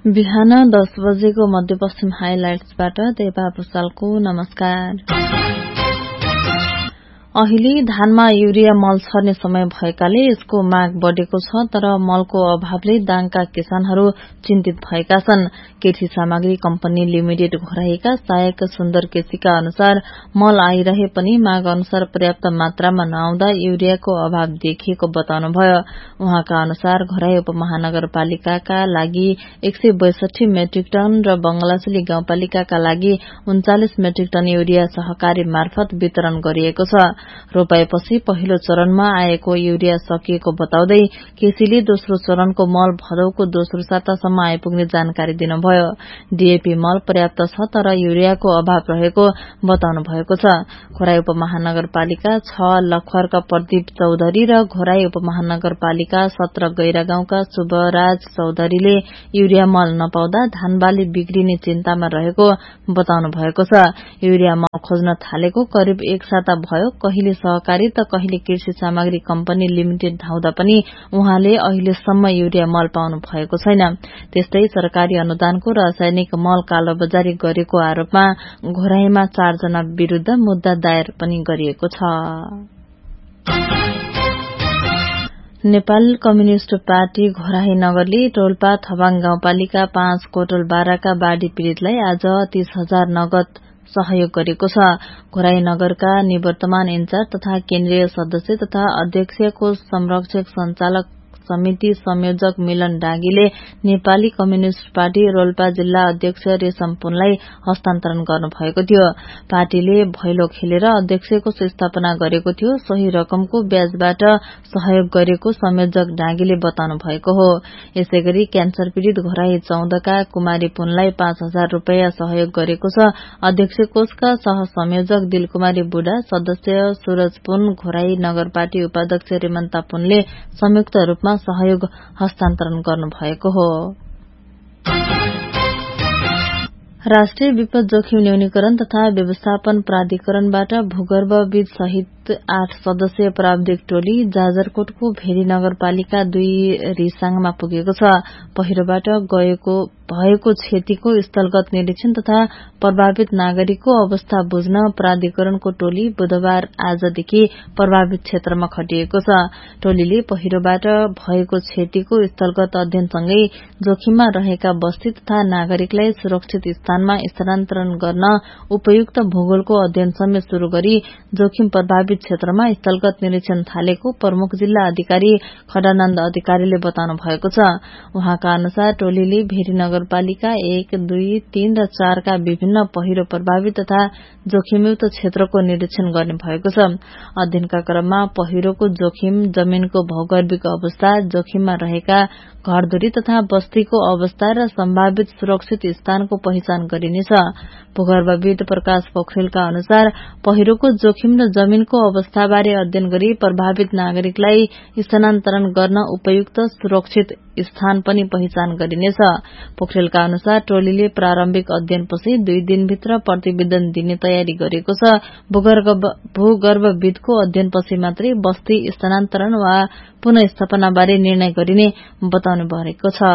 बिहान 10 बजेको मध्यपश्चिम हाइलाइट्सबाट देवा भुसालको नमस्कार। अहिले धानमा युरिया मल छर्ने समय भएकाले यसको माग बढ़ेको छ, तर मलको अभावले दाङका किसानहरू चिन्तित भएका छन्। कृषि सामग्री कम्पनी लिमिटेड घोराइका सहायक सुन्दर केसीका अनुसार मल आइरहे पनि माग अनुसार पर्याप्त मात्रामा नआउँदा युरियाको अभाव देखिएको बताउनुभयो। उहाँका अनुसार घोराइ उपमहानगरपालिकाका लागि 162 मेट्रिक टन र बंगलासुली गाउँपालिकाका लागि 39 मेट्रिक टन युरिया सहकारी मार्फत वितरण गरिएको छ। रोपाएपछि पहिलो चरणमा आएको युरिया सकिएको बताउँदै केसीले दोस्रो चरणको मल भदौको दोस्रो सातासम्म आइपुग्ने जानकारी दिनुभयो। डीएपी मल पर्याप्त छ, तर युरियाको अभाव रहेको बताउनु भएको छ। घोराइ उपमहानगरपालिका 6 लखवारका प्रदीप चौधरी र घोराइ उपमहानगरपालिका 17 गैरा गाउँका शुभराज चौधरीले युरिया मल नपाउँदा धानबाली बिग्रिने चिन्तामा रहेको बताउनु भएको छ। युरिया मल खोज्न थालेको करिब 1 साता भयो। कहिले सहकारी त कहिले कृषि सामग्री कम्पनी लिमिटेड धाउँदा पनि उहाँले अहिलेसम्म युरिया मल पाउनु भएको छैन। त्यस्तै सरकारी अनुदानको रासायनिक मल कालोबजारी गरेको आरोपमा घोराइमा 4 जना विरूद्ध मुद्दा दायर पनि गरिएको छ। नेपाल कम्युनिष्ट पार्टी घोराही नगरले टोल्पा थबाङ गाउँपालिका 5 कोटल बाराका बाढ़ी पीड़ितलाई आज 30,000 नगद सहयोग गरेको छ। घोराही नगरका निवर्तमान इन्चार्ज तथा केन्द्रीय सदस्य तथा अध्यक्षको संरक्षक संचालक समिति संयोजक मिलन डाँगीले नेपाली कम्युनिष्ट पार्टी रोल्पा जिल्ला अध्यक्ष रेशम पुनलाई हस्तान्तरण गर्नुभएको थियो। पार्टीले भैलो खेलेर अध्यक्षको स्थापना गरेको थियो। सोही रकमको ब्याजबाट सहयोग गरेको संयोजक डाँगीले बताउनु भएको हो। यसैगरी क्यान्सर पीड़ित घोराही 14 का कुमारी पुनलाई 5,000 रूपियाँ सहयोग गरेको छ। अध्यक्ष कोषका सह संयोजक दिलकुमारी बुढा, सदस्य सूरज पुन, घोराही नगर पार्टी उपाध्यक्ष रेमन्ता पुनले संयुक्त रूपमा सहयोग हस्तान्तरण गर्नुभएको हो। राष्ट्रिय विपद जोखिम न्यूनीकरण तथा व्यवस्थापन प्राधिकरणबाट भूगर्भविद सहित 8 सदस्यीय प्राविधिक टोली जाजरकोटको भेरी नगरपालिका 2 रिसाङमा पुगेको छ। पहिरोबाट भएको क्षतिको स्थलगत निरीक्षण तथा प्रभावित नागरिकको अवस्था बुझ्न प्राधिकरणको टोली बुधबार आजदेखि प्रभावित क्षेत्रमा खटिएको छ। टोलीले पहिरोबाट भएको क्षतिको स्थलगत अध्ययनसँगै जोखिममा रहेका बस्ती तथा नागरिकलाई सुरक्षित स्थानमा स्थानान्तरण गर्न उपयुक्त भूगोलको अध्ययन समेत शुरू गरी जोखिम प्रभावित क्षेत्रमा स्थलगत निरीक्षण थालेको प्रमुख जिल्ला अधिकारी खडानन्द अधिकारीले बताउनु भएको छ। उहाँका अनुसार टोलीले भेरी नगरपालिका 1, 2, 3 र 4 का विभिन्न पहिरो प्रभावित तथा जोखिमयुक्त क्षेत्रको निरीक्षण गर्ने भएको छ। अध्ययनका क्रममा पहिरोको जोखिम, जमीनको भौगोलिक अवस्था, जोखिममा रहेका घरधुरी तथा बस्तीको अवस्था र सम्भावित सुरक्षित स्थानको पहिचान गरिनेछ। भूगर्भविद प्रकाश पोखरेलका अनुसार पहिरोको जोखिम र जमीनको अवस्थाबारे अध्ययन गरी प्रभावित नागरिकलाई स्थानान्तरण गर्न उपयुक्त सुरक्षित स्थान पनि पहिचान गरिनेछ। पोखरेलका अनुसार टोलीले प्रारम्भिक अध्ययनपछि 2 दिनभित्र प्रतिवेदन दिने तयारी गरेको छ। भूगर्भविदको अध्ययनपछि मात्रै बस्ती स्थानान्तरण वा पुनःस्थापनाबारे निर्णय गरिने बताउनु भएको छ।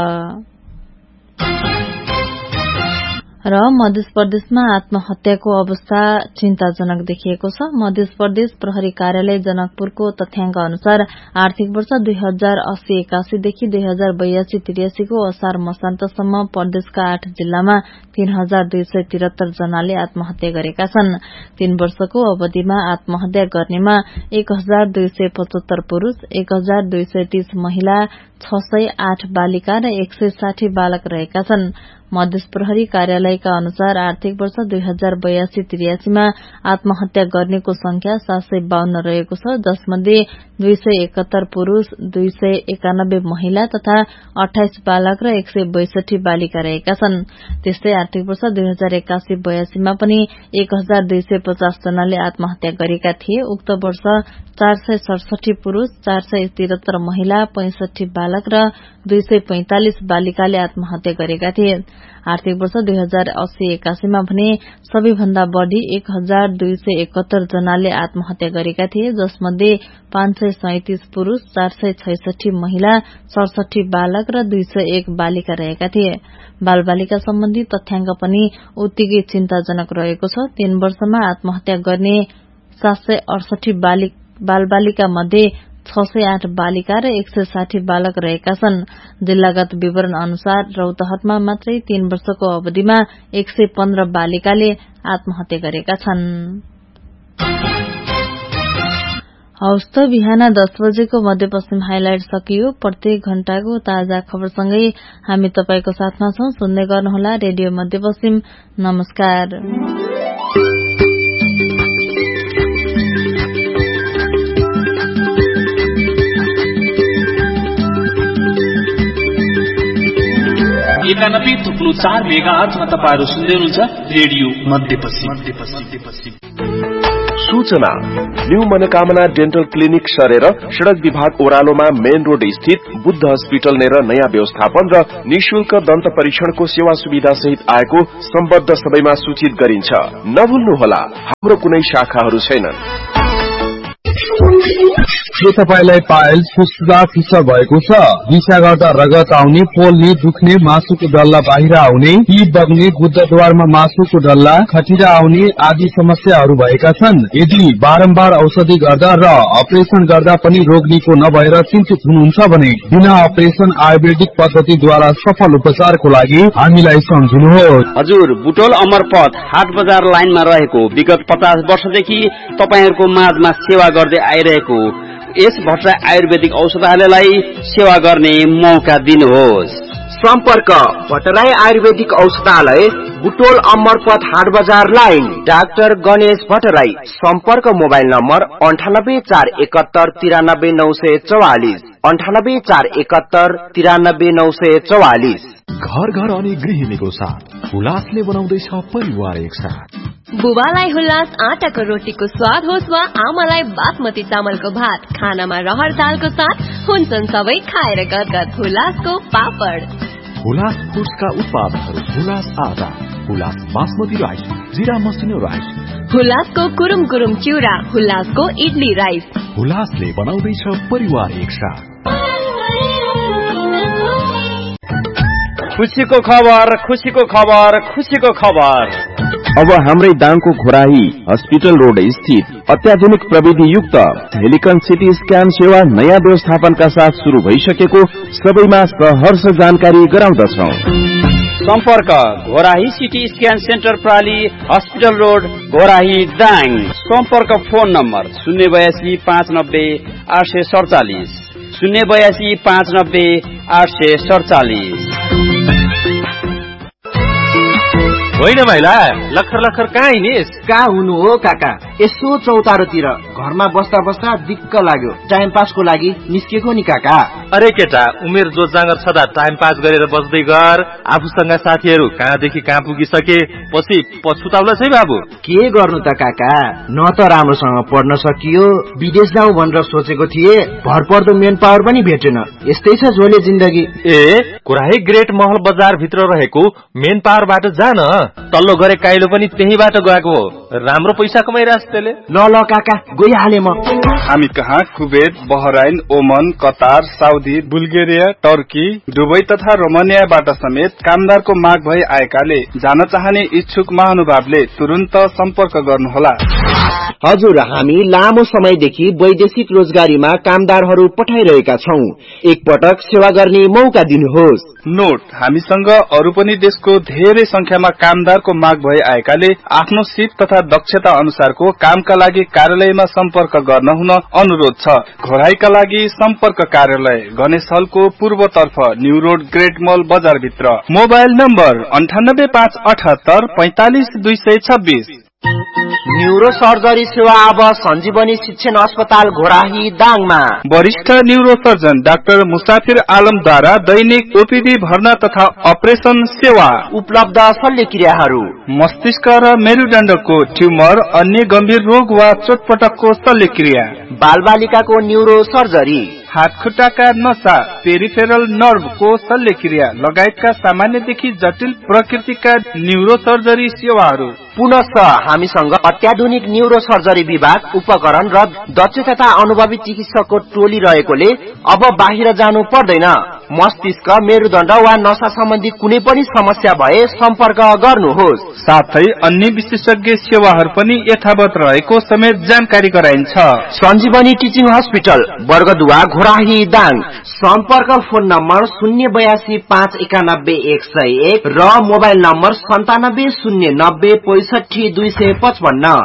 र मध्य प्रदेशमा आत्महत्याको अवस्था चिन्ताजनक देखिएको छ। मध्य प्रदेश प्रहरी कार्यालय जनकपुरको तथ्याङ्क अनुसार आर्थिक वर्ष 2080-81 देखि 2082-83 को असार मसान्तसम्म प्रदेशका 8 जिल्लामा 3273 जनाले आत्महत्या गरेका छन्। 3 वर्षको अवधिमा आत्महत्या गर्नेमा 1275 पुरूष, 1230 महिला, 608 बालिका र 160 बालक रहेका छन्। मध्य प्रहरी कार्यालयका अनुसार आर्थिक वर्ष 2082-83 मा आत्महत्या गर्नेको संख्या 752 रहेको छ, जसमध्ये 271 पुरूष, 291 महिला तथा 28 बालक र 162 बालिका रहेका छन्। त्यस्तै आर्थिक वर्ष 2081-82 मा पनि 1250 जनाले आत्महत्या गरेका थिए। उक्त वर्ष 467 पुरूष, 473 महिला, 65 बालक र 245 बालिकाले आत्महत्या गरेका थिए। आर्थिक वर्ष 2080-81 मा भने सबैभन्दा बढ़ी 1271 जनाले आत्महत्या गरेका थिए, जसमध्ये 537 पुरूष, 466 महिला, 67 बालक र 201 बालिका रहेका थिए। बालबालिका सम्बन्धी तथ्याङ्क पनि उत्तिकै चिन्ताजनक रहेको छ। 3 वर्षमा आत्महत्या गर्ने 768 बालबालिका मध्ये 608 बालिका र 160 बालक रहेका छन्। जिल्लागत विवरण अनुसार रौतहटमा मात्रै 3 वर्षको अवधिमा 115 बालिकाले आत्महत्या गरेका छन्। हवस् त बिहान 10 बजेको मध्यपश्चिम हाइलाइट सकियो। प्रत्येक घण्टाको ताजा खबरसँगै हामी तपाईको साथमा छौं। सुन्दै गर्नुहोला रेडियो मध्यपश्चिम। नमस्कार। एकानब्बे थुप्रो 4 मेगाहर्जमा तपाईहरु सुन्दै हुनुहुन्छ रेडियो मध्यपश्चिम। सूचना न्यू मनोकामना डेन्टल क्लिनिक सरेर सड़क विभाग ओह्रालोमा मेन रोड स्थित बुद्ध हस्पिटल नेर नयाँ व्यवस्थापन र निशुल्क दन्त परीक्षणको सेवा सुविधा सहित आएको सम्बद्ध सबैमा सूचित गरिन्छ। नभुल्नुहोला, हाम्रो कुनै शाखाहरू छैनन्। के तपाईलाई पाइल्स फुस्फुसा फिसर भएको छ? दिशा गर्दा रगत आउने, पोल्ने, दुख्ने, मासुको डल्ला बाहिर आउने, पीप बग्ने, गुद्दाद्वारमा मासुको डल्ला, खटिरा आउने आदि समस्याहरू भएका छन्? यदि बारम्बार औषधि गर्दा र अपरेसन गर्दा पनि रोग निको नभएर चिन्तित हुनुहुन्छ भने बिना अपरेसन आयुर्वेदिक पद्धतिद्वारा सफल उपचारको लागि हामीलाई सम्झिनुहोस्। हजुर, बुटोल अमरपथ हाट बजार लाइनमा रहेको विगत 50 वर्षदेखि तपाईहरुको माझमा सेवा गर्दै आइरहेको यस भट्टराई आयुर्वेदिक औषधालयलाई सेवा गर्ने मौका दिनुहोस्। सम्पर्क भट्टराई आयुर्वेदिक औषधालय, बुटोल अमरपथ हाट बजार लाइन, डाक्टर गणेश भट्टराई। सम्पर्क मोबाइल नम्बर 9841793944 9841793944। घर घर अनि गृहिणीको साथ हुलासले बनाउँदैछ परिवार एकसाथ। बुबालाई हुलास आटाको रोटीको स्वाद होस् वा आमालाई बासमती चामलको भात, खानामा रहर दालको साथ हुन्छन् सबै खाएर गदगद। हुलासको पापड। हुलास फुड्सका उत्पादनहरू हुलास आटा, हुलास बासमती राइस, जिरा मसिनो राइस, हुलासको कुरुम कुरुम चिउरा, हुलासको इडली राइस। हुलासले बनाउँदैछ परिवार एकसाथ। खुसीको खबर, खुसीको खबर, खुसीको खबर। अब हाम्रै दाङको घोराही हस्पिटल रोड स्थित अत्याधुनिक प्रविधि युक्त हेलिकन सिटी स्क्यान सेवा नयाँ व्यवस्थापनका साथ शुरू भइसकेको सबैमा सहर्ष जानकारी गराउँदछौं। सम्पर्क Ghorahi CT scan centre प्राली hospital road Ghorahi Dang. सम्पर्क फोन नम्बर 082 590 847 082 590 847। होइन माइला, लखर लखर कहाँ हिँडिस? कहाँ हुनु हो काका, यसो चौतारोतिर घरमा बस्दा बस्दा दिक्क लाग्यो। टाइम पासको लागि निस्केको नि काका। अरे केटा, उमेर जो जाँगर छदा टाइम पास गरेर बस्दै गर। आफूसँग साथीहरू कहाँदेखि कहाँ पुगिसके पछि पछुताउला छै बाबु। के गर्नु त काका, न त राम्रोसँग पढ्न सकियो, विदेश जाउँ भनेर सोचेको थिए, भरपर्दो मेन पावर पनि भेटेन। यस्तै छ झोले जिन्दगी। ए, कुराही ग्रेट महल बजार भित्र रहेको मेन पावरबाट जान। तल्लो गरे काइलो पनि त्यहीबाट गएको हो। राम्रो पैसा कमाइरहेछ त्यसले। ल काका, गइहाले म। हामी कहाँ कुवेत, बहराइन, ओमन, Qatar, Saudi, Bulgaria, Turkey, Dubai तथा रोमानियाबाट समेत कामदारको माग भई आएकाले जान चाहने इच्छुक महानुभावले तुरुन्त सम्पर्क गर्नुहोला। हजुर, हामी लामो समयदेखि वैदेशिक रोजगारीमा कामदारहरू पठाइरहेका छौं। एकपटक सेवा गर्ने मौका दिनुहोस्। नोट, हामीसँग अरू पनि देशको धेरै संख्यामा कामदारको माग भई आएकाले आफ्नो सिप तथा दक्षता अनुसारको कामका लागि कार्यालयमा सम्पर्क गर्न हुन अनुरोध छ। घोराईका लागि सम्पर्क कार्यालय गणेश हलको पूर्वतर्फ न्यू रोड ग्रेट मल बजार भित्र। Mobile number 9857 45 226। न्यूरो सर्जरी सेवा अब सञ्जीवनी शिक्षण अस्पताल घोराही दाङमा। वरिष्ठ न्यूरो सर्जन डाक्टर मुसाफिर आलमद्वारा दैनिक ओपीडी भर्ना तथा अपरेसन सेवा उपलब्ध। शल्यक्रियाहरू मस्तिष्क र मेरुदण्डको ट्युमर, अन्य गम्भीर रोग वा चोटपटकको शल्यक्रिया, बालबालिकाको न्यूरो सर्जरी, हातखुट्टाका नसा, पेरिफेरल नर्भको शल्यक्रिया लगायतका सामान्यदेखि जटिल प्रकृतिका न्युरोसर्जरी सेवाहरू। पुनश्च हामीसँग अत्याधुनिक न्यूरो सर्जरी विभाग, उपकरण र दक्ष तथा अनुभवी चिकित्सकको टोली रहेकोले अब बाहिर जानु पर्दैन। मस्तिष्क, मेरुदण्ड वा नसा सम्बन्धी कुनै पनि समस्या भए सम्पर्क गर्नुहोस्। साथै अन्य विशेषज्ञ सेवाहरू पनि यथावत रहेको समेत जानकारी गराइन्छ। सञ्जीवनी टिचिङ हस्पिटल, वर्गदुवा, घोराही, दाङ। सम्पर्क फोन नम्बर 082 591 101 र मोबाइल नम्बर 97 090 65 255।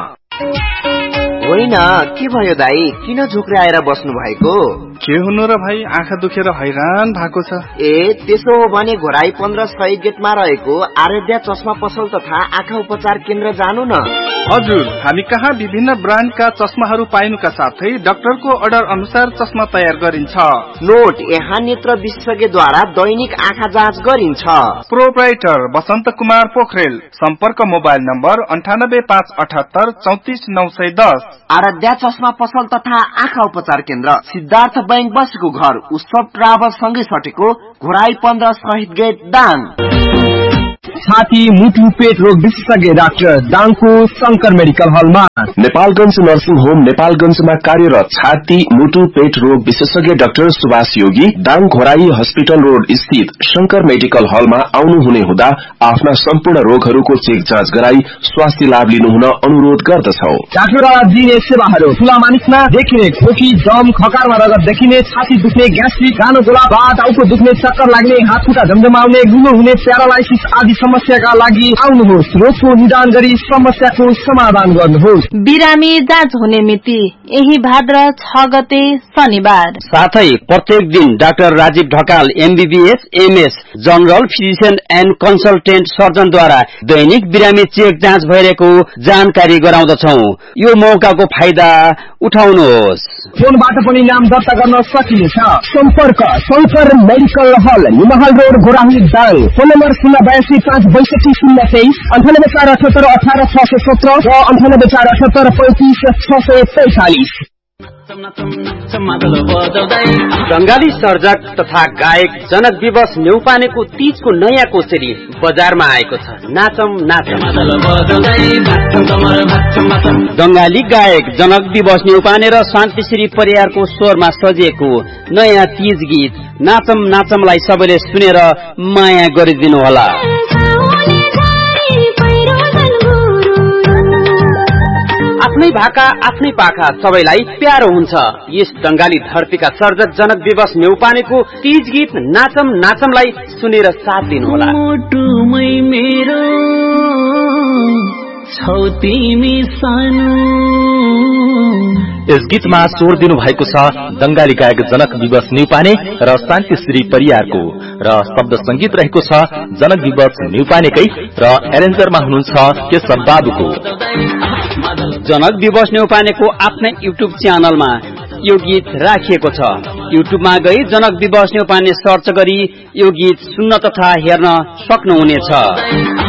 होइन, के भयो दाई? किन झोक्रे आएर बस्नु भएको? के हुनु र भाइ, आँखा दुखेर हैरान भएको छ। त्यसो हो भने घोराई 15 शहीद गेटमा रहेको आराध्या चस्मा पसल तथा आँखा उपचार केन्द्र जानु न। हजुर, हामी कहाँ विभिन्न ब्रान्डका चस्माहरू पाइनुका साथै डाक्टरको अर्डर अनुसार चस्मा तयार गरिन्छ। नोट, यहाँ नेत्र विशेषज्ञद्वारा दैनिक आँखा जाँच गरिन्छ। प्रोप्राइटर बसन्त कुमार पोखरेल। सम्पर्क मोबाइल नम्बर 98578 34 910। आराध्या चस्मा पसल तथा आँखा उपचार केन्द्र, सिद्धार्थ बैंक बसेको घर, उत्सव ट्राभल सँगै सटेको घोराई 15 शहीद गेट, दाङ। छाती, मुटु, पेट रोग विशेषज्ञ डाक्टर दाङको शंकर मेडिकल हलमा। नेपालगञ्ज नर्सिङ होम नेपालगञ्जमा कार्यरत छाती, मुटु, पेट रोग विशेषज्ञ डाक्टर सुभाष योगी दाङ घोराई हस्पिटल रोड स्थित शंकर मेडिकल हलमा आउनुहुने हुँदा आफ्ना सम्पूर्ण रोगहरूको चेक जाँच गराई स्वास्थ्य लाभ लिनुहुन अनुरोध गर्दछौ। डाक्टरद्वारा दिने सेवाहरू: ठूला मानिसमा देखिने खोकी, दम, खकारमा रगत देखिने, छाती दुख्ने, ग्यास्ट्रिक, गानो गोला, टाउको दुख्ने, चक्कर लाग्ने, हात खुट्टा झमझमाउने, गुलो हुने, प्यारालाइसिस आदि समस्याका लागि आउनुहोस्। रोगको निदान गरी समस्याको समाधान गर्नुहोस्। बिरामी जाँच हुने मिति यही भाद्र 6 गते शनिबार। साथै प्रत्येक दिन doctor Rajiv Dhakal MBBS MS general physician and consultant सर्जनद्वारा दैनिक बिरामी चेक जाँच भइरहेको जानकारी गराउँदछौ। यो मौकाको फाइदा उठाउनुहोस्। फोनबाट पनि नाम दर्ता गर्न सकिनेछ। सम्पर्क शंकर मेडिकल हल, निमहल road, Ghorahi, Dang. Phone number 082 562 023, 98 478 18 617 र 98 478 35 645। बंगाली सर्जक तथा गायक जनक दिवस न्यौपानेको तीजको नयाँ कोसेली बजारमा आएको छ। नाचम नाचम। बंगाली गायक जनक दिवस न्यौपाने र शान्तिश्री परियारको स्वरमा सजिएको नयाँ तीज गीत नाचम नाचमलाई सबैले सुनेर माया गरिदिनु होला। आफ्नै भाका आफ्नै पाखा सबैलाई प्यारो हुन्छ। यस बंगाली धरतीका सर्जक जनक दिवस न्यौपानेको तीज गीत नाचम नाचमलाई सुनेर साथ दिनुहोला। यस गीतमा स्वर दिनु भएको छ बंगाली गायक जनक दिवस न्यौपाने र शान्तिश्री परियारको र शब्द संगीत रहेको छ जनक दिवस न्यौपानेकै र एरेन्जरमा हुनुहुन्छ केशव बाबुको। जनक दिवस न्यौपानेको आफ्नै युट्युब च्यानलमा यो गीत राखिएको छ। युट्युबमा गई जनक दिवस न्यौपाने सर्च गरी यो गीत सुन्न तथा हेर्न सक्नुहुनेछ।